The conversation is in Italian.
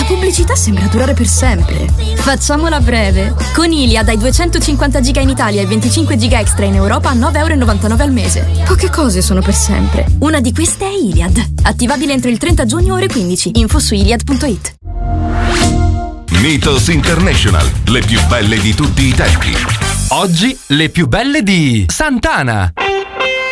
pubblicità sembra durare per sempre. Facciamola breve. Con Iliad hai 250 giga in Italia e 25 giga extra in Europa a 9,99 € al mese. Poche cose sono per sempre. Una di queste è Iliad. Attivabile entro il 30 giugno ore 15. Info su iliad.it. Mythos International, le più belle di tutti i tempi. Oggi le più belle di Sant'Ana.